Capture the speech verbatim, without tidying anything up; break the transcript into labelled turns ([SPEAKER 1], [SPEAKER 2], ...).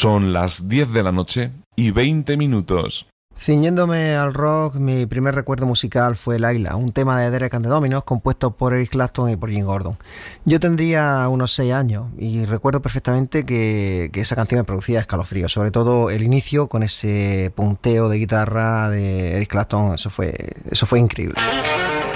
[SPEAKER 1] Son las diez de la noche y veinte minutos.
[SPEAKER 2] Ciñéndome al rock, mi primer recuerdo musical fue Laila, un tema de Derek and the Dominos compuesto por Eric Clapton y por Jim Gordon. Yo tendría unos seis años y recuerdo perfectamente que, que esa canción me producía escalofríos, sobre todo el inicio con ese punteo de guitarra de Eric Clapton, eso fue, eso fue increíble.